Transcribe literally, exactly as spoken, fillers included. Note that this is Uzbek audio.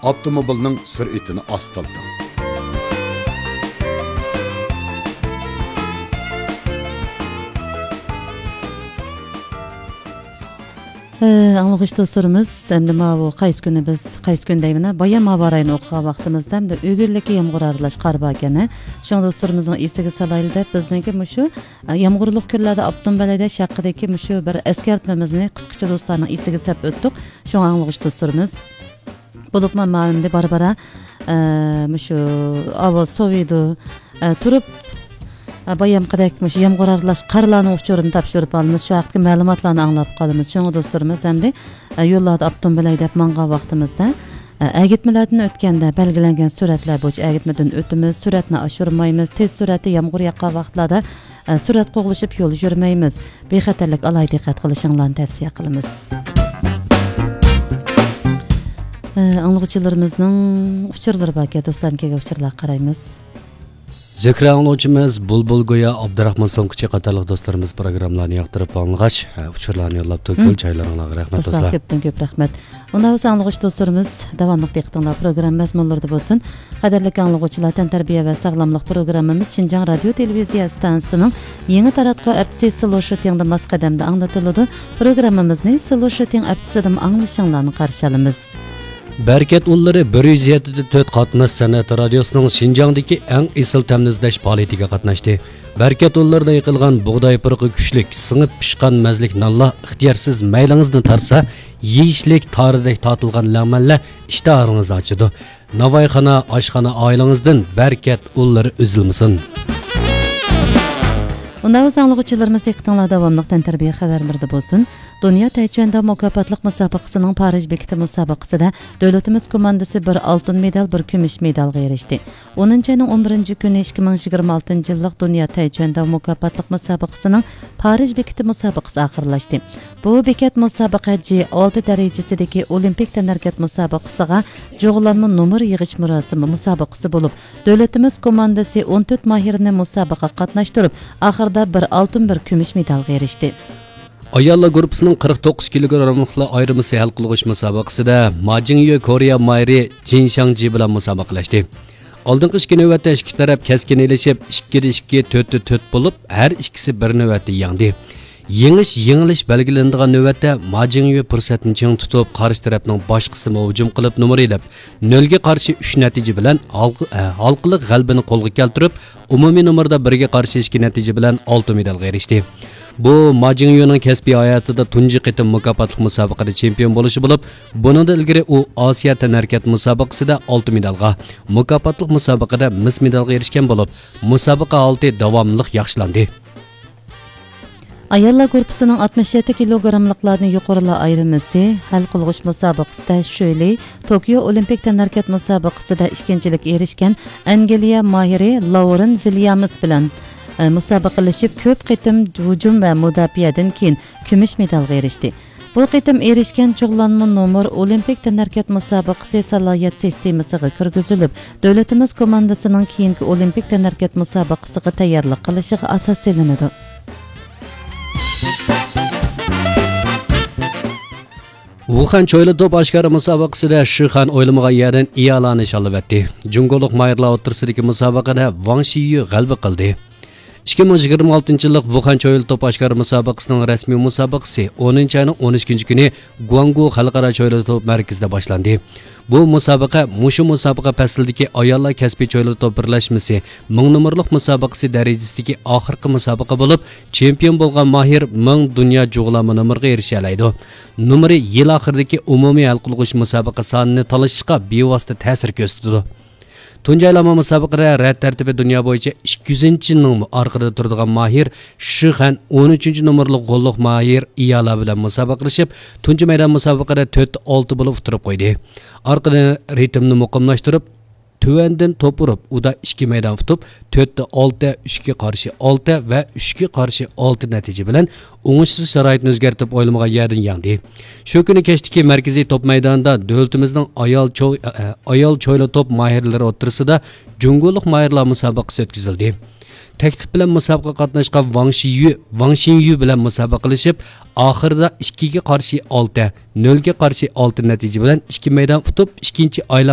avtomobilning sur'atini ostildi. Anlıqış dostlarımız, hem de bu qaysi günü biz, qaysi gün deymine, bayan mavarayını okuğa vaxtımızda hem de ögürleki yamğur aralaş qarba gene. Şoň dostlarımızın isigi salaylı dep bizdeki muşu yamğurluq günlerde Abdunbelede şaqqideki muşu bir eskertmemizni qısqaça dostlarının isigi sep öttük. Şoň anlıqış dostlarımız. Bulupma mavimde barbara muşu aval soviydu turup bayam qadakmış yamğur aralaş qarlanı uçurun tapşırıp alımız şu vaqtki ma'lumotlarni anlap qalımız. Şoňa dostlarımız hamda yo'llarda Abdunbelay dep manga vaqtimizda agitmelerden ötkende belgilengen suratlar boyunca agitmeden ötümüz, suratni aşırmaymiz, tez suratda yamğur yaqa vaqtlarda surat qo'g'lishib yo'l yurmaymiz. Bexatarlik alay diqqat qilishinglarni tavsiya qilamiz. Anlıqçılarımızın uçurları baki dostlarım kege uçurlar qaraymiz. Zikra anlıqçımız Bulbul Goya Abdurrahman Sonkuchi qatarlıq dostlarımız programlarını yaqtırıp anlıqaş uçurlarını yollab tökül çaylarına rahmet dostlar. Dostlar köpten köp rahmet. Onda biz anlıqç dostlarımız davamlıq diqqətinizlər program məzmunlarda bolsun. Qadarlıq anlıqçılar təntarbiyə və sağlamlıq proqramımız Şinjan Radio Televiziya stansiyasının yeni taratqa aptisi Sloşeting mas qədəmdə anlatıldı. Proqramımızı Sloşeting aptisidən anlaşılğanlarını qarşılamız. Berket Ulları bir yüz yetdi to'rt qatnash san'at radiosunun Şinjandagi eng esil təmizləş fəaliyyətiga qatnaşdı. Berket Ullarida yıqılğan buğday pırıqı küçlük, sınıp pişqan məzlik nalla ixtiyarsız maylingizni tarsa, yeyishlik taridek tatılğan ləməllə iştahınızı açıdı. Navayxana, aşxana ailənizdən Berket Ulları üzülməsin. Onda biz anlıqçılarımız diqqətinizlər davamlıq təntarbiyə xəbərlərdə bolsun. Dünya Taychanda mukofotlıq müsabaqəsinin Parij bekiti müsabaqəsində dövlətimiz komandası bir altın medal, bir kümüş medalga erişdi. onuncu ayının on birinci günü ikki ming yigirma oltinchi yillik Dünya Taychanda mukofotlıq müsabaqəsinin Parij bekiti müsabaqəsi axırlaşdı. Bu bekat müsabaqa G olti darajasidagi olimpik tənərkət müsabaqəsiga jo'g'lanma nomer yig'ish murosimi müsabaqəsi bo'lib, dövlətimiz komandası o'n to'rt mahirini müsabaqa qatnaşdırıb, axırda bir altın, bir kümüş medalga erişdi. Ayalla grupəsinin qirq to'qqiz kilogramlıqla ayrımısı hal qılğış müsabaqəsində Majingyu Koreya mayri Jin Shangji bilan müsabaqalaşdı. Oldingi ikki növbətdə ikki tərəf kəskin elişib ikkiga ikki, to'rtga to'rt bo'lib, hər ikkisi bir növbətdə yendi. Yengish yengilish belgilanadigan növbətdə Majingyu fursatni ching tutib, qarshi tarafning bosh qismi hujum qilib numaraylab, nolga qarshi uch natija bilan halqiliq g'albini qo'lga keltirib, umumiy numarda birga qarshi ikki natija bilan oltin medalga erishdi. Bu Majingyuning kasbiy hayotida tunji qitim mukofotlıq musobaqada chempion bo'lishi bo'lib, bundan ilgari u Osiyo tənərkət musobaqasida oltin medalga, mukofotlıq musobaqada mis medalga erishgan bo'lib, musobaqa holati davomliq yaxshilandi. Ayalla grupəsinin altmış yetti kilogramlıqlarını yuqorila ayrımısı hal qılğış müsabaqəsində şöyle Tokyo Olimpik tənərkət müsabaqəsində ikinchilik erişgan Angliya mahiri Lauren Williams bilan müsabaqalashib ko'p qitim hujum va mudofiadan keyin kumush medalga erishdi. Bu qitim erishgan cho'g'lanma nomer olimpik tənərkət müsabaqəsi salohiyat sistemasiga kirgizilib, davlatimiz komandasining keyingi olimpik tənərkət müsabaqəsiga tayyorlik qilishiga asos solinadi. Wuhan cho'yli top oshkora musobaqasida Shixan o'ylamagan yerdan iyalani shalib etdi. Jungoliq mayirlar o'rtasidagi musobaqada Wang Shiyu g'alaba qildi. ikki ming yigirma oltinchi yillik Wuhan cho'yli top oshkora musobaqasining rasmiy musobaqasi o'ninchi ayning o'n ikkinchi kuni Guanggu xalqaro cho'yli top markazida boshlandi. Bu musobaqa mushu musobaqa faslidagi ayollar kasbiy cho'yli top birlashmasi ming nomerlik musobaqasi darajasidagi oxirgi musobaqa bo'lib, chempion bo'lgan mahir ming dunyo jo'g'lama nomeriga erisha oladi. Nomeri yil oxiridagi umumiy hal qilg'uch musobaqa sonini tanlashga bevosita ta'sir ko'rsatadi. Tunji aylama musobaqada rad tartibi dunyo bo'yicha ikki yuzinchi nomer orqada turadigan mahir Shixan o'n uchinchi nomerli qo'lliq mahir Iyala bilan musobaqalashib, tunji maydon musobaqada to'rt olti bo'lib turib qo'ydi. Orqadan ritmni muqimlashtirib, tuvandin top urib, uda ikki maydon tutib, to'rt olti, uchga qarshi olti va uchga qarshi olti natija bilan o'ngishsiz sharoitni o'zgartirib o'ylamagan yerdan yangdi. Shu kuni kechdagi markaziy top maydonida davlatimizning ayol cho'y ayol cho'yli top mahirlari o'rtasida jungoliq mahirlar musobaqasi o'tkazildi. Taklif bilan musobaqa qatnashgan Wang Shiyu, Wang Xinyu bilan musobaqalashib, oxirida ikkiga qarshi olti, nolga qarshi olti natija bilan ikki maydon tutib, ikkinchi